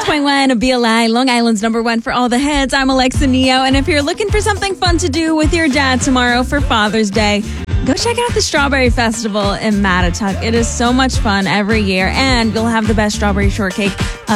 106.1 BLI, Long Island's #1 for all the hits. I'm Alexa Neo, and if you're looking for something fun to do with your dad tomorrow for Father's Day, go check out the Strawberry Festival in Mattituck. It is so much fun every year, and you'll have the best strawberry shortcake